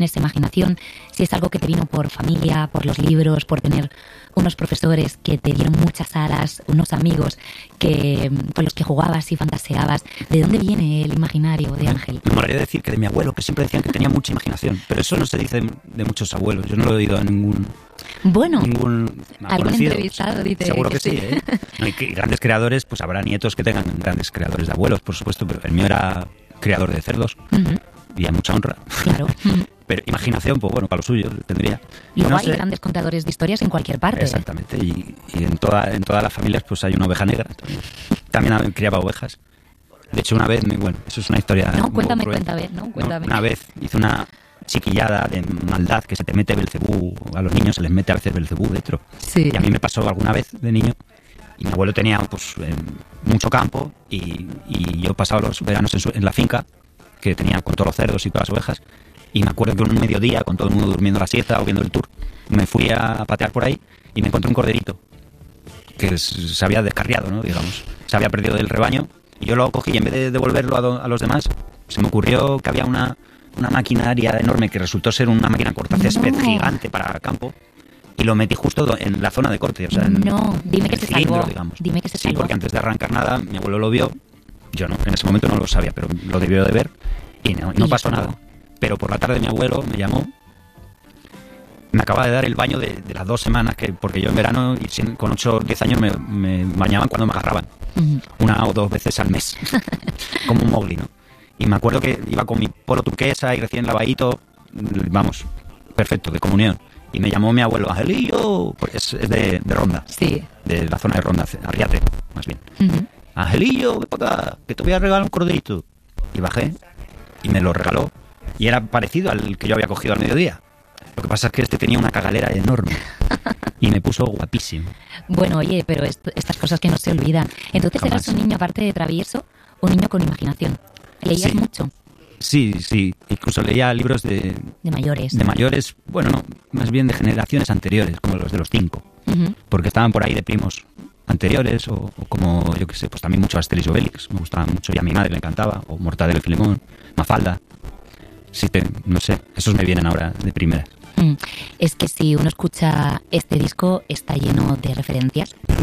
esa imaginación, si es algo que te vino por familia, por los libros, por tener unos profesores que te dieron muchas alas, unos amigos con los que jugabas y fantaseabas. ¿De dónde viene el imaginario de Ángel? Me molaría decir que de mi abuelo, que siempre decían que tenía mucha imaginación, pero eso no se dice de muchos abuelos. Yo no lo he oído a ningún algún entrevistado dice seguro que sí, ¿eh? No, y grandes creadores, pues habrá nietos que tengan grandes creadores de abuelos, por supuesto, pero el mío era criador de cerdos. Y a mucha honra. Claro. Pero imaginación, pues bueno, para lo suyo tendría. Luego hay grandes contadores de historias en cualquier parte. Exactamente. Y en todas las familias pues hay una oveja negra. También criaba ovejas. De hecho, una vez, bueno, eso es una historia. No, cuéntame. Una vez hice una chiquillada de maldad que se te mete Belcebú. A los niños se les mete a veces Belcebú dentro. Sí. Y a mí me pasó alguna vez de niño. Y mi abuelo tenía pues mucho campo y yo pasaba los veranos en la finca que tenía con todos los cerdos y todas las ovejas, y me acuerdo que un mediodía, con todo el mundo durmiendo la siesta o viendo el tour, me fui a patear por ahí y me encontré un corderito que se había descarriado, ¿no? Digamos, se había perdido del rebaño, y yo lo cogí y en vez de devolverlo a los demás, se me ocurrió que había una maquinaria enorme que resultó ser una máquina cortacésped gigante para campo, y lo metí justo en la zona de corte, o sea, dime que se salvó, digamos. Dime que se salvó. Sí, porque antes de arrancar nada, mi abuelo lo vio. Yo no, en ese momento no lo sabía, pero lo debió de ver y no pasó nada. Pero por la tarde mi abuelo me llamó, me acaba de dar el baño de las 2 semanas, porque yo en verano con 8 o 10 años me bañaban cuando me agarraban, 1 o 2 veces al mes, como un Mowgli, ¿no? Y me acuerdo que iba con mi polo turquesa y recién lavadito, vamos, perfecto, de comunión. Y me llamó mi abuelo, Angelillo, porque es de Ronda, sí, de la zona de Ronda, Arriate, más bien. Angelillo, ven para acá, que te voy a regalar un corderito. Y bajé y me lo regaló. Y era parecido al que yo había cogido al mediodía. Lo que pasa es que este tenía una cagalera enorme. Y me puso guapísimo. Bueno, oye, pero estas cosas que no se olvidan. Entonces eras un niño, aparte de travieso, un niño con imaginación. ¿Leías mucho? Sí. Incluso leía libros de mayores. De mayores, bueno, no, más bien de generaciones anteriores, como los de los 5. Porque estaban por ahí de primos anteriores, o como, yo qué sé, pues también mucho Asterix y Obelix, me gustaba mucho, y a mi madre le encantaba, o Mortadelo y Filemón, Mafalda. Sí, no sé, esos me vienen ahora de primeras. Es que si uno escucha este disco, está lleno de referencias.